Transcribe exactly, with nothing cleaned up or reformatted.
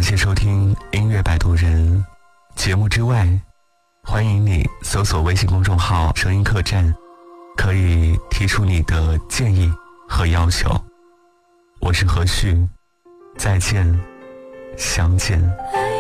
感谢收听音乐摆渡人。节目之外，欢迎你搜索微信公众号声音客栈，可以提出你的建议和要求。我是何旭，再见，相见。